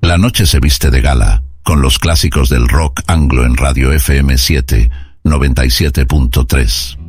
La noche se viste de gala, con los clásicos del rock anglo en Radio FM 7, 97.3.